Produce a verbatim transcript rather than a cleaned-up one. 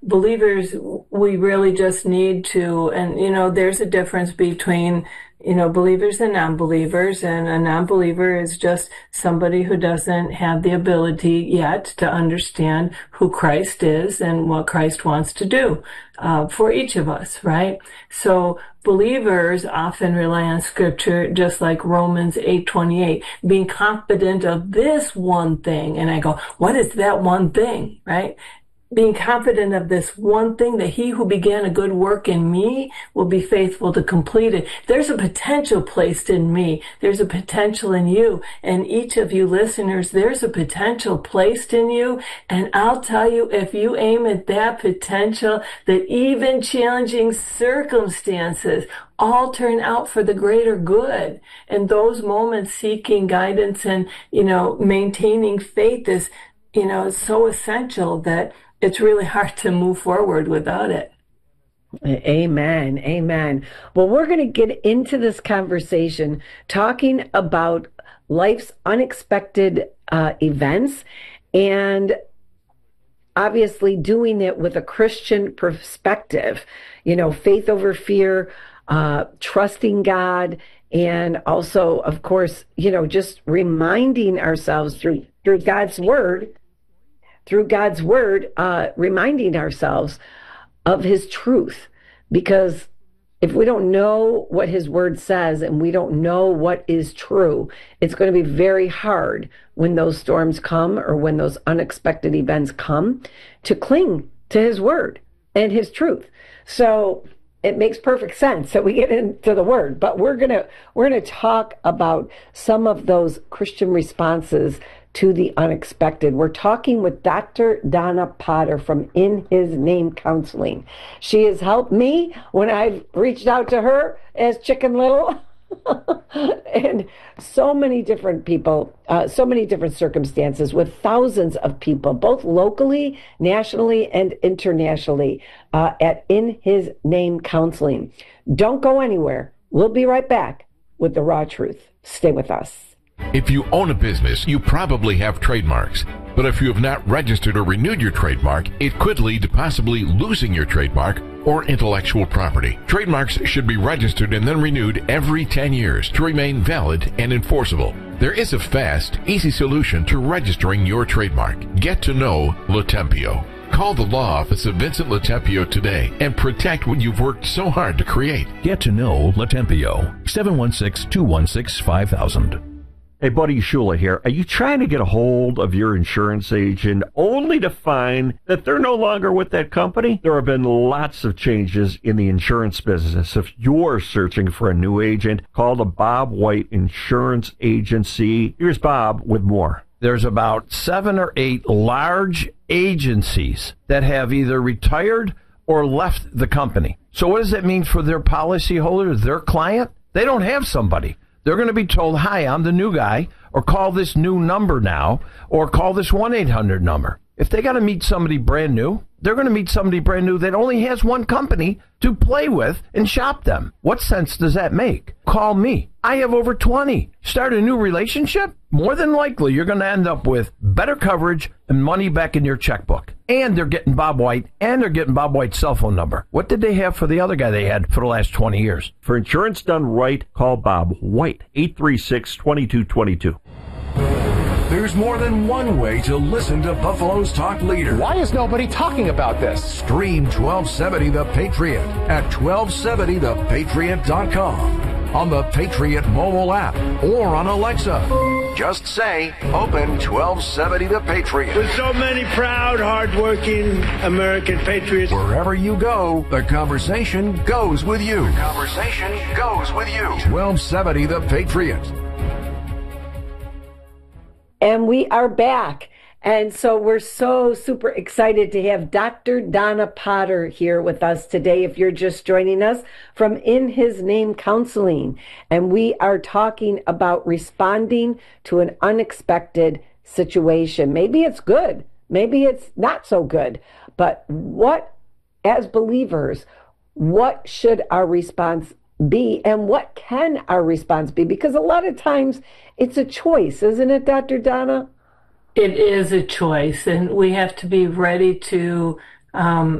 believers, we really just need to, and, you know, there's a difference between, you know, believers and non-believers, and a non-believer is just somebody who doesn't have the ability yet to understand who Christ is and what Christ wants to do uh, for each of us, right? So believers often rely on Scripture, just like Romans eight twenty-eight, being confident of this one thing. And I go, what is that one thing, right? Being confident of this one thing, that he who began a good work in me will be faithful to complete it. There's a potential placed in me. There's a potential in you. And each of you listeners, there's a potential placed in you. And I'll tell you, if you aim at that potential, that even challenging circumstances all turn out for the greater good. And those moments seeking guidance and, you know, maintaining faith is, you know, so essential that it's really hard to move forward without it. Amen. Amen. Well, we're going to get into this conversation talking about life's unexpected uh, events, and obviously doing it with a Christian perspective, you know, faith over fear, uh, trusting God, and also, of course, you know, just reminding ourselves through, through God's word through God's word, uh, reminding ourselves of his truth. Because if we don't know what his word says and we don't know what is true, it's going to be very hard when those storms come or when those unexpected events come to cling to his word and his truth. So it makes perfect sense that we get into the word, but we're going to, we're going to talk about some of those Christian responses to the unexpected. We're talking with Doctor Donna Potter from In His Name Counseling. She has helped me when I've reached out to her as Chicken Little. And so many different people, uh, so many different circumstances with thousands of people, both locally, nationally, and internationally, uh, at In His Name Counseling. Don't go anywhere. We'll be right back with the raw truth. Stay with us. If you own a business, you probably have trademarks. But if you have not registered or renewed your trademark, it could lead to possibly losing your trademark or intellectual property. Trademarks should be registered and then renewed every ten years to remain valid and enforceable. There is a fast, easy solution to registering your trademark. Get to know Latempio. Call the law office of Vincent Latempio today and protect what you've worked so hard to create. Get to know Latempio. seven one six, two one six, five thousand. Hey, Buddy Shula here. Are you trying to get a hold of your insurance agent only to find that they're no longer with that company? There have been lots of changes in the insurance business. If you're searching for a new agent, call the Bob White Insurance Agency. Here's Bob with more. There's about seven or eight large agencies that have either retired or left the company. So what does that mean for their policyholders, their client? They don't have somebody. They're going to be told, hi, I'm the new guy, or call this new number now, or call this one eight hundred number. If they got to meet somebody brand new, they're going to meet somebody brand new that only has one company to play with and shop them. What sense does that make? Call me. I have over twenty. Start a new relationship? More than likely, you're going to end up with better coverage and money back in your checkbook. And they're getting Bob White, and they're getting Bob White's cell phone number. What did they have for the other guy they had for the last twenty years? For insurance done right, call Bob White, eight three six, two two two two. There's more than one way to listen to Buffalo's talk leader. Why is nobody talking about this? Stream twelve seventy The Patriot at twelve seventy the patriot dot com, on the Patriot mobile app, or on Alexa. Just say, open twelve seventy The Patriot. With so many proud, hardworking American patriots. Wherever you go, the conversation goes with you. The conversation goes with you. twelve seventy The Patriot. And we are back. And so we're so super excited to have Doctor Donna Potter here with us today. If you're just joining us from In His Name Counseling, and we are talking about responding to an unexpected situation. Maybe it's good, maybe it's not so good, but what, as believers, what should our response be, and what can our response be? Because a lot of times it's a choice, isn't it, Doctor Donna? It is a choice, and we have to be ready to um,